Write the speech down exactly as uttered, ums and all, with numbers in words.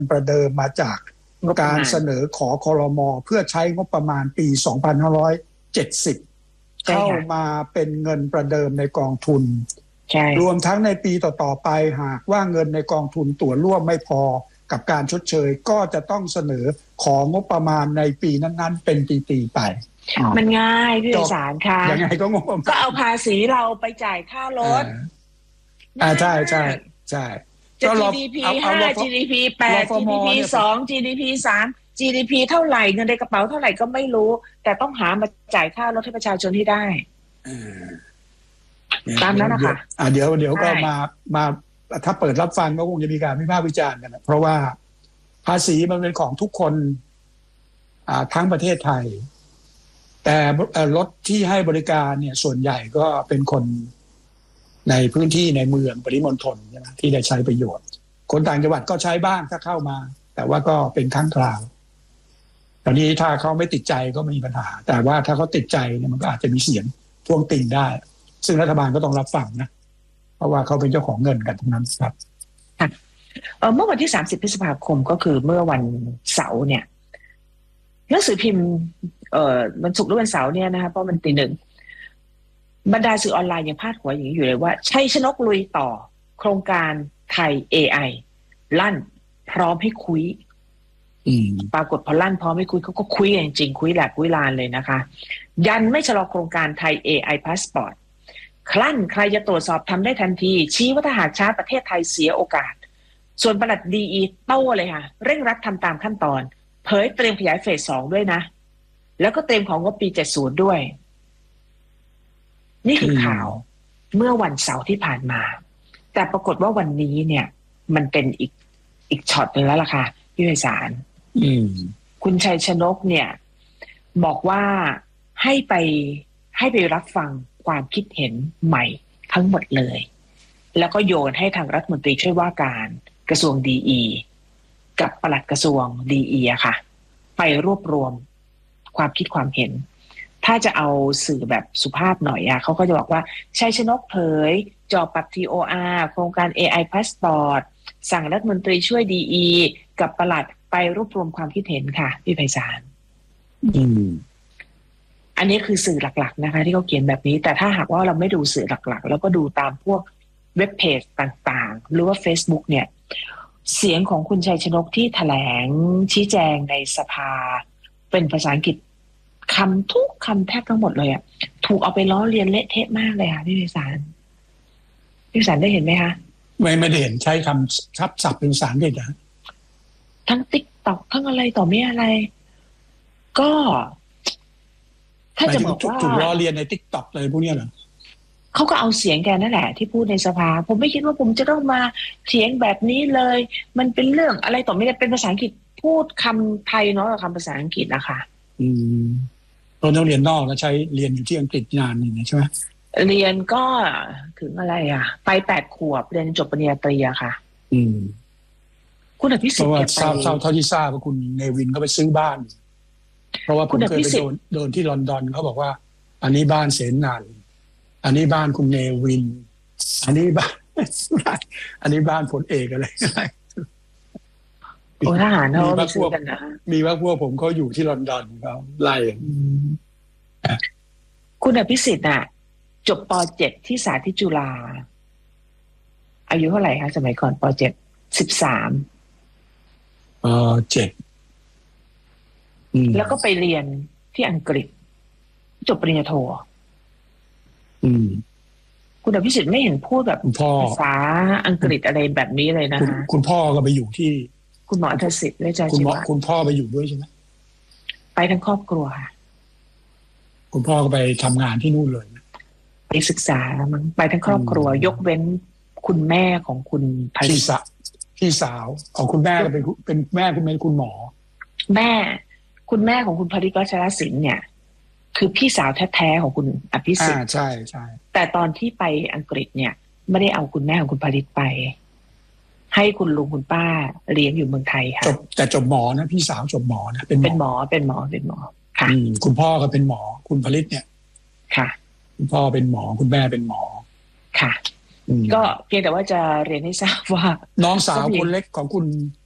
ประเดิมมาจากการเสนอขอครม.เพื่อใช้งบประมาณปีสองพันห้าร้อยเจ็ดสิบเข้ามาเป็นเงินประเดิมในกองทุนรวมทั้งในปีต่อๆไปหากว่าเงินในกองทุนตั๋วร่วมไม่พอกับการชดเชยก็จะต้องเสนอของงบประมาณในปีนั้นๆเป็นปีๆไปมันง่ายพี่สารค่ะยังไงก็งบก็เอาภาษีเราไปจ่ายค่ารถอ่าใช่ใช่ใช่จะ จี ดี พี ห้า จี ดี พี แปด จี ดี พี สอง จี ดี พี สาม จี ดี พี เท่าไหร่เงินในกระเป๋าเท่าไหร่ก็ไม่รู้แต่ต้องหามาจ่ายค่ารถให้ประชาชนให้ได้ตามนั้นนะคะอ่าเดี๋ยวเดี๋ยวก็มามาถ้าเปิดรับฟังก็คงจะมีการวิพากษ์วิจารณ์กันนะเพราะว่าภาษีมันเป็นของทุกคนอ่าทั้งประเทศไทยแต่รถที่ให้บริการเนี่ยส่วนใหญ่ก็เป็นคนในพื้นที่ในเมืองปริมณฑลใช่ไหมที่ได้ใช้ประโยชน์คนต่างจังหวัดก็ใช้บ้างถ้าเข้ามาแต่ว่าก็เป็นครั้งคราวตอนนี้ถ้าเขาไม่ติดใจก็ไม่มีปัญหาแต่ว่าถ้าเขาติดใจเนี่ยมันก็อาจจะมีเสียงท้วงติงได้ซึ่งรัฐบาลก็ต้องรับฟังนะเพราะว่าเขาเป็นเจ้าของเงินกันทั้งนั้นครับเมื่อวันที่สามสิบพฤษภาคมก็คือเมื่อวันเสาร์เนี่ยหนังสือพิมพ์เอ่อวันศุกร์หรือวันเสาร์เนี่ยนะคะเพราะมันตีหนึ่งบรรดาสื่อออนไลน์ยังพาดหัวอย่างนี้อยู่เลยว่าชัยชนกลุยต่อโครงการไทย เอ ไอ ลั่นพร้อมให้คุยปรากฏพอลั่นพร้อมให้คุยเขาก็คุยจริงๆคุยแหลกคุยลานเลยนะคะยันไม่ชะลอโครงการไทย เอ ไอ Passport คลั่นใครจะตรวจสอบทำได้ทันทีชี้ว่าถ้าหากช้าประเทศไทยเสียโอกาสส่วนปลัดดีอีโต้เลยค่ะเร่งรัดทำตามขั้นตอนเผยเตรียมขยายเฟสสองด้วยนะแล้วก็เตรียมของงบปีเจ็ดสิบด้วยนี่คือข่าวเมื่อวันเสาร์ที่ผ่านมาแต่ปรากฏว่าวันนี้เนี่ยมันเป็นอีกอีกช็อตหนึ่งแล้วล่ะค่ะพี่ไพศาลคุณชัยชนกเนี่ยบอกว่าให้ไปให้ไปรับฟังความคิดเห็นใหม่ทั้งหมดเลยแล้วก็โยนให้ทางรัฐมนตรีช่วยว่าการกระทรวงดีอีกับปลัดกระทรวงดีอีอะค่ะไปรวบรวมความคิดความเห็นถ้าจะเอาสื่อแบบสุภาพหน่อยอะเขาก็จะบอกว่าชัยชนกเผยจอปรับ ที โอ อาร์ โครงการ เอ ไอ Passport สั่งรัฐมนตรีช่วยดีอีกับปลัดไปรวบรวมความคิดเห็นค่ะพี่ไพศาลอืมอันนี้คือสื่อหลักๆนะคะที่เขาเขียนแบบนี้แต่ถ้าหากว่าเราไม่ดูสื่อหลักๆแล้วก็ดูตามพวกเว็บเพจต่างๆหรือว่า Facebook เนี่ยเสียงของคุณชัยชนกที่แถลงชี้แจงในสภาเป็นภาษาอังกฤษคำทุกคำแทบทั้งหมดเลยอ่ะถูกเอาไปล้อเลียนเละเทะมากเลยค่ะพี่วิสารพี่วิสารได้เห็นไหมคะไม่ไม่ได้เห็นใช้คำทับศัพท์เป็นภาษาอังกฤษนะทั้งติ๊กต็อกทั้งอะไรต่อไม่อะไรก็ถ้าจะบอกว่าถูกล้อเลียนในติ๊กต็อกเลยพวกนี้เหรอเขาก็เอาเสียงแกนั่นแหละที่พูดในสภาผมไม่คิดว่าผมจะต้องมาเถียงแบบนี้เลยมันเป็นเรื่องอะไรต่อไม่ได้เป็นภาษาอังกฤษพูดคำไทยเนาะกับคำภาษาอังกฤษนะคะอืมเราต้องเรียนนอกแล้วใช้เรียนอยู่ที่อังกฤษนานนี่ใช่ไหมเรียนก็ถึงอะไรอ่ะไปแปดขวบเรียนจบปริญญาตรีอะค่ะ อืมคุณอภิสิทธิ์เพราะว่าทราบเท่าที่ทราบว่าคุณเนวินก็ไปซื้อบ้านเพราะว่าผมเคยไปโดนโดนที่ลอนดอนเขาบอกว่าอันนี้บ้านเสนาอันนี้บ้านคุณเนวินอันนี้บ้านอันนี้บ้านพลเอกอะไรอะไรโอ้ทหารเขาไม่ซื้อกันนะมีว่าพวกผมเขาอยู่ที่ลอนดอนเขาไล่คุณอภิสิทธิ์น่ะจบป.เจ็ด ที่สาธิตจุฬาอายุเท่าไหร่คะสมัยก่อนป.เจ็ด สิบสามป.เจ็ดแล้วก็ไปเรียนที่อังกฤษจบปริญญาโทคุณอภิสิทธิ์ไม่เห็นพูดแบบภาษาอังกฤษอะไรแบบนี้เลยนะคะคุณพ่อก็ไปอยู่ที่คุณหมออัธสิทธิ์และอาจารย์ชีวะคุณพ่อไปอยู่ด้วยใช่ไหมไปทั้งครอบครัวค่ะคุณพ่อก็ไปทำงานที่นู่นเลยไปศึกษามั้งไปทั้งครอบครัวยกเว้นคุณแม่ของคุณพี่สาวพี่สาวของคุณแม่ก็เป็นเป็นแม่คุณเป็นคุณหมอแม่คุณแม่ของคุณภริต วัชรศิลป์เนี่ยคือพี่สาวแท้ๆของคุณอภิสิทธิ์ใช่ใช่แต่ตอนที่ไปอังกฤษเนี่ยไม่ได้เอาคุณแม่ของคุณภริตไปให้คุณลุงคุณป้าเลี้ยงอยู่เมืองไทยค่ะจบแต่จบหมอนะพี่สาวจบหมอนะเป็นเป็นหมอเป็นหมอเป็นหมอค่ะคุณพ่อก็เป็นหมอคุณภริตเนี่ยค่ะคุณพ่อเป็นหมอคุณแม่เป็นหมอค่ะก็เพียงแต่ว่าจะเรียนให้ทราบว่าน้องสาวคนเล็กของคุณ